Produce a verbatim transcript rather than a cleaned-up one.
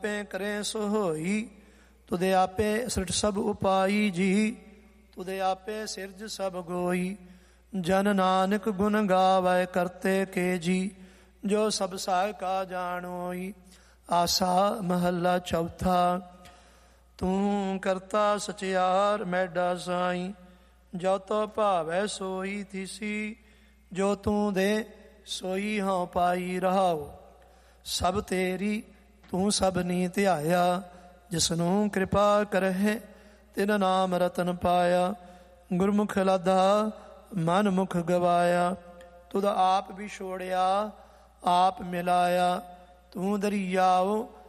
ਆਪੇ ਕਰੇ ਸੋ ਹੋਈ, ਤੁਦੇ ਆਪੇ ਸ੍ਰਿਟ ਸਭ ਉਪਾਈ ਜੀ। ਤੁਦੇ ਆਪੇ ਸਿਰਜ ਸਭ ਗੋਈ, ਜਨ ਨਾਨਕ ਗੁਣ ਗਾਵੈ ਕਰਤੇ ਕੇ ਜੀ। ਜੋ ਸਭ ਸਹਾਇਕਾ ਜਾਣੋਈ। ਆਸਾ ਮਹੱਲਾ ਚੌਥਾ। ਤੂੰ ਕਰਤਾ ਸਚਿਆਰ ਮੈਡਾ ਸਾਈ, ਜੋ ਤੋ ਭਾਵੈ ਸੋਈ ਥੀਸੀ। ਜੋ ਤੂੰ ਦੇ ਸੋਈ ਹਉ ਪਾਈ ਰਹਾਉ, ਸਭ ਤੇਰੀ ਤੂੰ ਸਭ ਨੀ ਧਿਆਇਆ। ਜਿਸਨੂੰ ਕਿਰਪਾ ਕਰਹਿ ਤਿਨ ਨਾਮ ਰਤਨ ਪਾਇਆ। ਗੁਰਮੁਖ ਲਾਧਾ ਮਨ ਮੁਖ ਗਵਾਇਆ, ਤੁਧ ਆਪ ਵੀ ਛੋੜਿਆ ਆਪ ਮਿਲਾਇਆ। ਤੂੰ ਦਰਿਆਓ